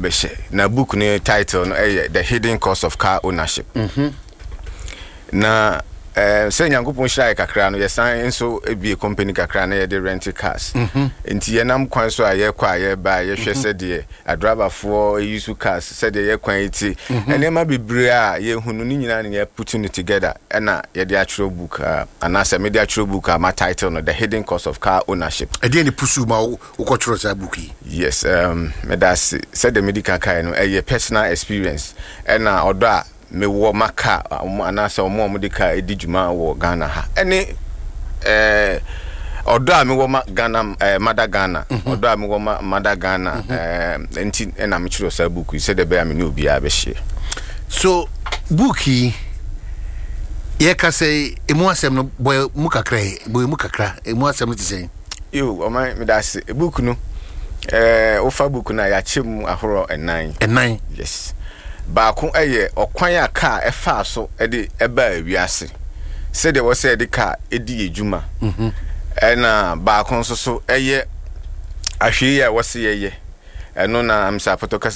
abeshe na book ne title no The Hidden Cost of Car Ownership. Na say nyankopon hira kakra no yesan enso ebi company kakra na ye de rent cars. Enti ye nam kwan so aye kwa aye ba ye hwe se de a driver for use cars se de ye kwan iti enema bebre a ye hunu ni nyina ne putting it together na ye de actual book ana se media actual book ma title no The Hidden Cost of Car Ownership. E de ni pusu ma ukotro sa book yi. Yes, me da said the medical car no a personal experience na odo a me wo maka anasa omo medical edijuma wo Ghana ha ene odo a me wo Ghana mother Ghana odo a me wo mother Ghana enti na me chiro sa book said the be am ni obi a be hye. So book yi ye ka say emu asem no boy mu kakra emu asem no ti say yo o man me da say book no ofa book na ya chem ahoro enan. Yes. Baako eye okwan a car efa so de eba awiase se de wo se de car edi ejuma na baako nso so eye ahwe ya wo se ye eno na amsa